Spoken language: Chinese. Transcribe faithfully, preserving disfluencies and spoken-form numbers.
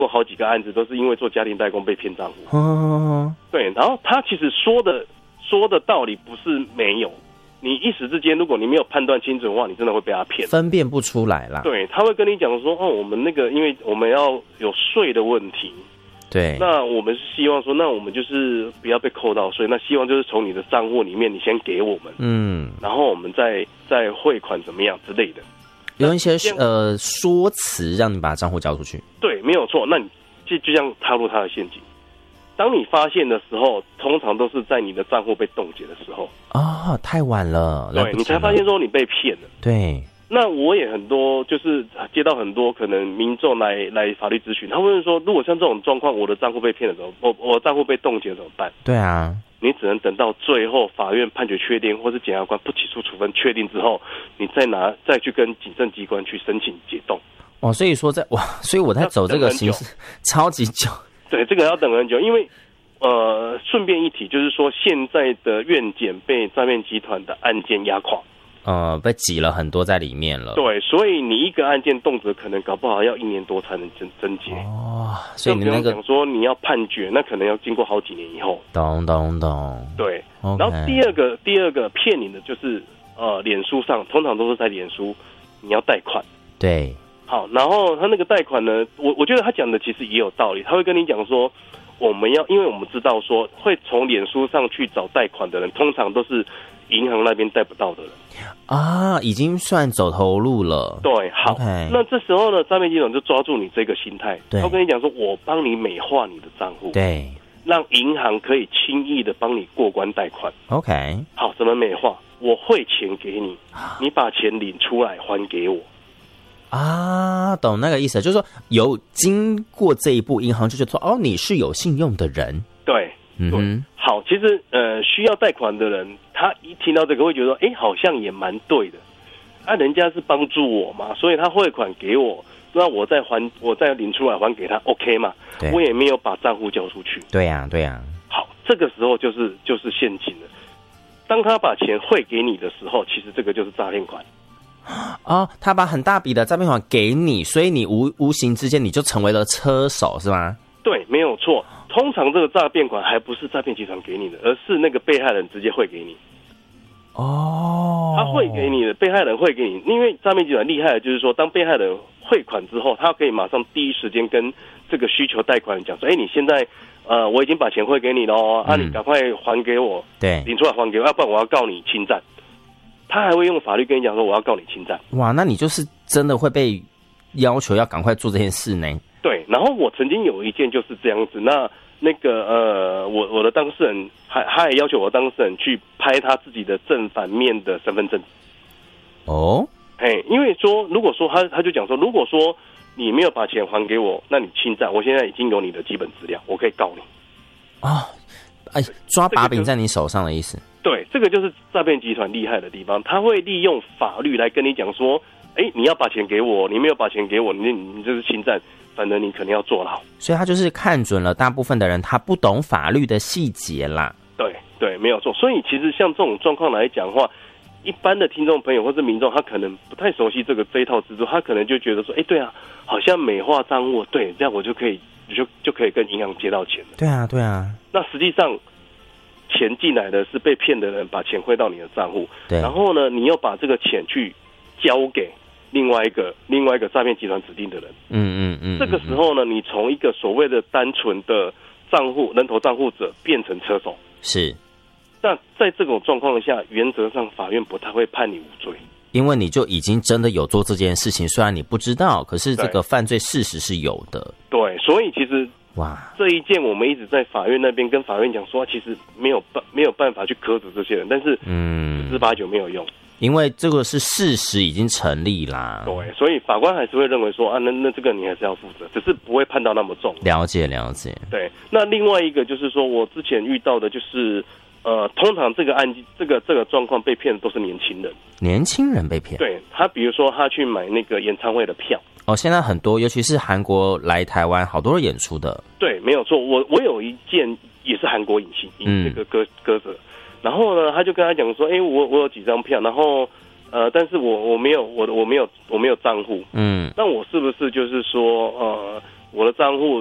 过好几个案子，都是因为做家庭代工被骗账户。哦，对，然后他其实说的说的道理不是没有，你一时之间如果你没有判断清楚的话，你真的会被他骗， 分辨不出来啦。 对，他会跟你讲说，哦，我们那个因为我们要有税的问题。 对， 那我们是希望说，那我们就是不要被扣到税，那希望就是从你的账户里面，你先给我们，嗯，然后我们再再汇款怎么样之类的， 有一些呃说辞让你把账户交出去。对， 没有错。那你就就这样踏入他的陷阱。当你发现的时候，通常都是在你的账户被冻结的时候。 哦，太晚了， 对，你才发现说你被骗了。 对。 那我也很多，就是接到很多可能民众来来法律咨询，他问说，如果像这种状况，我的账户被骗了怎么，我我账户被冻结怎么办？ 对啊， 你只能等到最后法院判决确定，或是检察官不起诉处分确定之后，你再拿再去跟警政机关去申请解冻。 哦，所以说在哇，所以我在走这个形式超级久。 对，这个要等很久，因为呃，顺便一提，就是说现在的院检被诈骗集团的案件压垮。 呃，被挤了很多在里面了。 对，所以你一个案件动辄可能搞不好要一年多才能侦侦结。 哦，所以你那个讲说你要判决，那可能要经过好几年以后。 懂懂懂。 对， okay. 然后第二个第二个骗你的就是呃，脸书上通常都是在脸书你要贷款。 对。 好，然后他那个贷款呢，我我觉得他讲的其实也有道理，他会跟你讲说，我们要，因为我们知道说会从脸书上去找贷款的人，通常都是银行那边贷不到的人啊，已经算走投路了。 对，好， okay. 那这时候呢，诈骗集团就抓住你这个心态，他跟你讲说，我帮你美化你的账户， 对， 让银行可以轻易的帮你过关贷款。 OK， 好，怎么美化？我汇钱给你，你把钱领出来还给我。 啊，懂那个意思，就是说有经过这一步，银行就觉得说，哦，你是有信用的人。 对，嗯哼，好，其实呃，需要贷款的人，他一听到这个会觉得，哎，好像也蛮对的，啊，人家是帮助我嘛，所以他汇款给我，那我再还，我再领出来还给他 ，OK 嘛？我也没有把账户交出去。 对呀、啊，对呀、啊。 好，这个时候就是就是陷阱了。当他把钱汇给你的时候，其实这个就是诈骗款。 哦，他把很大笔的诈骗款给你，所以你无无形之间你就成为了车手，是吗？ 对，没有错。通常这个诈骗款还不是诈骗集团给你的，而是那个被害人直接汇给你。 哦， 他汇给你的，被害人汇给你，因为诈骗集团厉害的就是说，当被害人汇款之后，他可以马上第一时间跟这个需求贷款人讲说：“哎，你现在呃，我已经把钱汇给你了哦，啊，你赶快还给我， 对， 领出来还给我，要不然我要告你侵占。”他还会用法律跟你讲说：“我要告你侵占。” 哇，那你就是真的会被要求要赶快做这件事呢？ 对，然后我曾经有一件就是这样子，那那个呃，我我的当事人还他也要求我当事人去拍他自己的正反面的身份证。 哦， 哎，因为说如果说他他就讲说，如果说你没有把钱还给我，那你侵占，我现在已经有你的基本资料，我可以告你。 啊、哦，哎，抓把柄在你手上的意思。 对，这个就是诈骗集团厉害的地方，他会利用法律来跟你讲说，哎，你要把钱给我，你没有把钱给我，你你就是侵占，反正你可能要坐牢。 所以他就是看准了大部分的人他不懂法律的细节啦。 对对，没有错。所以其实像这种状况来讲的话，一般的听众朋友或是民众，他可能不太熟悉这个这一套制度，他可能就觉得说，哎，对啊，好像美化账户，对，这样我就可以就就可以跟银行借到钱了。 对啊，对啊。 那实际上，钱进来的是被骗的人把钱汇到你的账户， 对， 然后呢，你又把这个钱去交给另外一个另外一个诈骗集团指定的人， 嗯嗯嗯， 这个时候呢，你从一个所谓的单纯的账户人头账户者变成车手， 是。 那在这种状况下，原则上法院不太会判你无罪， 因为你就已经真的有做这件事情，虽然你不知道，可是这个犯罪事实是有的。 对，所以其实哇， 这一件我们一直在法院那边跟法院讲说，其实没有办没有办法去苛责这些人，但是嗯，十之八九没有用， 因为这个是事实已经成立啦。 对，所以法官还是会认为说啊，那那这个你还是要负责，只是不会判到那么重。 了解了解。 对，那另外一个就是说我之前遇到的就是。呃，通常这个案件，这个这个状况被骗的都是年轻人。 年轻人被骗？ 对，他比如说他去买那个演唱会的票。 哦，现在很多，尤其是韩国来台湾，好多人演出的。 对，没有错。我我有一件也是韩国影星，嗯，这个歌歌者。然后呢，他就跟他讲说，哎、欸，我我有几张票，然后呃，但是我我没有我我没有我没有账户，嗯，那我是不是就是说呃， 我的账户